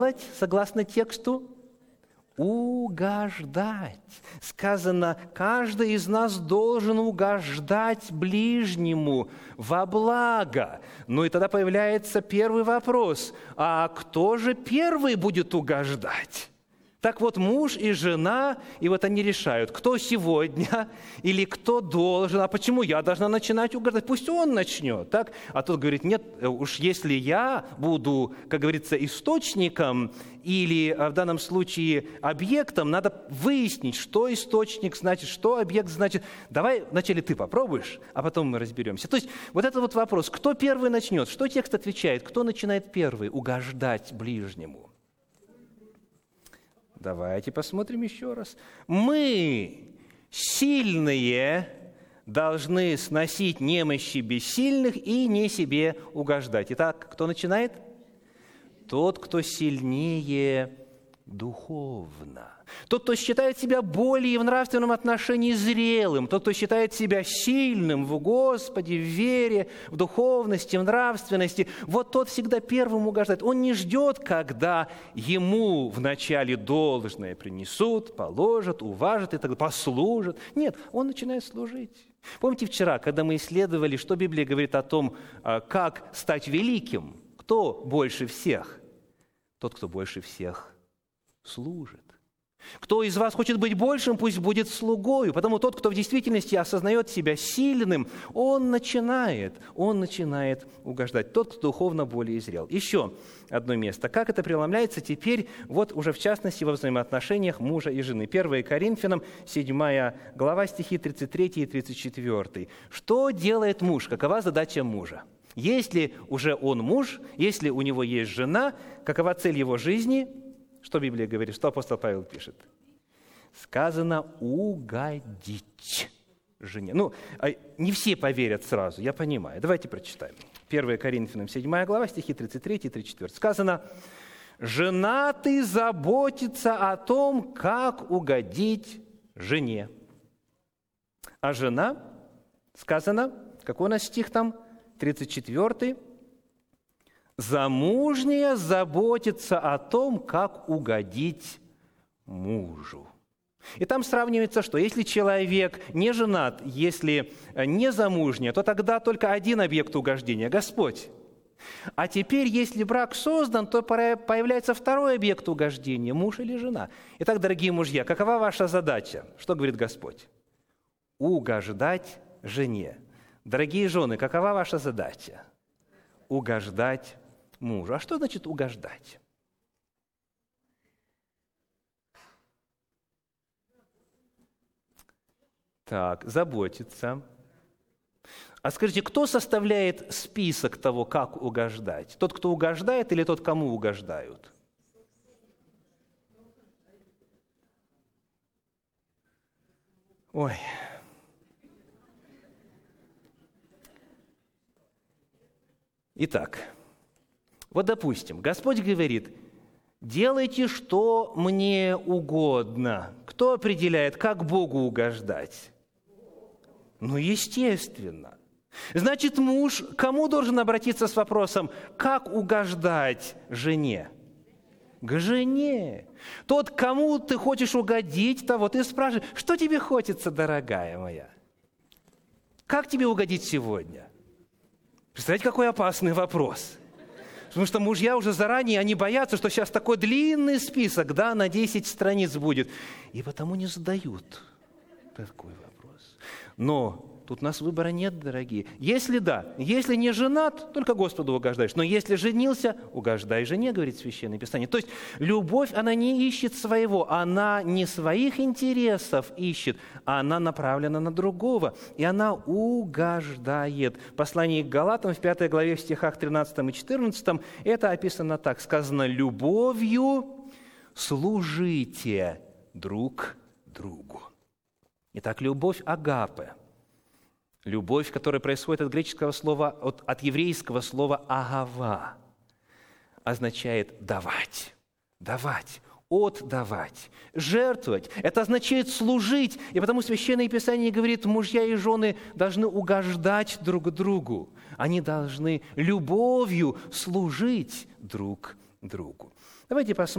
согласно тексту? Угождать. Сказано, каждый из нас должен угождать ближнему во благо. Ну и тогда появляется первый вопрос. А кто же первый будет угождать? Так вот, муж и жена, и вот они решают, кто сегодня или кто должен, а почему я должна начинать угождать? Пусть он начнет, так? А тот говорит, нет, уж если я буду, как говорится, источником или в данном случае объектом, надо выяснить, что источник значит, что объект значит. Давай вначале ты попробуешь, а потом мы разберемся. То есть вот это вот вопрос, кто первый начнет, что текст отвечает, кто начинает первый угождать ближнему? Давайте посмотрим еще раз. Мы, сильные, должны сносить немощи бессильных и не себе угождать. Итак, кто начинает? Тот, кто сильнее духовно. Тот, кто считает себя более в нравственном отношении зрелым. Тот, кто считает себя сильным в Господе, в вере, в духовности, в нравственности. Вот тот всегда первым угождает. Он не ждет, когда ему вначале должное принесут, положат, уважат и так далее, послужат. Нет, он начинает служить. Помните вчера, когда мы исследовали, что Библия говорит о том, как стать великим? Кто больше всех? Тот, кто больше всех служит. Кто из вас хочет быть большим, пусть будет слугою. Потому тот, кто в действительности осознает себя сильным, он начинает угождать. Тот, кто духовно более зрел. Еще одно место. Как это преломляется теперь, вот уже в частности во взаимоотношениях мужа и жены. 1 Коринфянам, 7 глава, стихи 33 и 34. Что делает муж? Какова задача мужа? Если уже он муж, если у него есть жена, какова цель его жизни? Что Библия говорит? Что апостол Павел пишет? Сказано «угодить жене». Ну, не все поверят сразу, я понимаю. Давайте прочитаем. 1 Коринфянам, 7 глава, стихи 33 и 34. Сказано «Женатый заботится о том, как угодить жене». А жена, сказано, какой у нас стих там? 34. Замужняя заботится о том, как угодить мужу. И там сравнивается, что если человек не женат, если не замужняя, то тогда только один объект угождения – Господь. А теперь, если брак создан, то появляется второй объект угождения – муж или жена. Итак, дорогие мужья, какова ваша задача? Что говорит Господь? Угождать жене. Дорогие жены, какова ваша задача? Угождать мужу. А что значит угождать? Так, заботиться. А скажите, кто составляет список того, как угождать? Тот, кто угождает, или тот, кому угождают? Ой. Итак, вот допустим, Господь говорит, делайте, что мне угодно. Кто определяет, как Богу угождать? Ну, естественно. Значит, муж к кому должен обратиться с вопросом, как угождать жене? К жене. Тот, кому ты хочешь угодить, того ты спрашиваешь, что тебе хочется, дорогая моя? Как тебе угодить сегодня? Представляете, какой опасный вопрос. Потому что мужья уже заранее, они боятся, что сейчас такой длинный список, да, на 10 страниц будет. И потому не задают такой вопрос. Но тут у нас выбора нет, дорогие. Если да, если не женат, только Господу угождаешь. Но если женился, угождай жене, говорит Священное Писание. То есть любовь, она не ищет своего, она не своих интересов ищет, а она направлена на другого. И она угождает. В послании к Галатам в 5 главе в стихах 13 и 14 это описано так. Сказано, любовью служите друг другу. Итак, любовь агапе. Любовь, которая происходит от греческого слова, от еврейского слова «агава», означает давать, отдавать, жертвовать. Это означает служить. И потому Священное Писание говорит, мужья и жены должны угождать друг другу. Они должны любовью служить друг другу. Давайте посмотрим.